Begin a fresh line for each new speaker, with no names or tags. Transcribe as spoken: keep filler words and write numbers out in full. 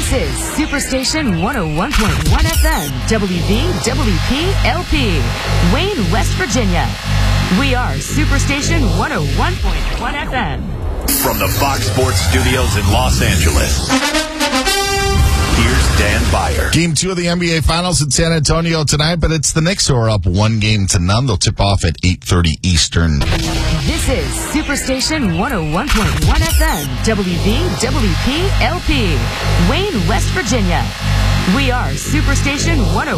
This is Superstation one oh one point one F M, W V W P L P, Wayne, West Virginia. We are Superstation one oh one point one F M.
From the Fox Sports Studios in Los Angeles, here's Dan Byer.
Game two of the N B A Finals in San Antonio tonight, but it's the Knicks who are up one game to none. They'll tip off at eight thirty Eastern.
This is Superstation one oh one point one F M, W V W P L P, Wayne, West Virginia. We are Superstation one oh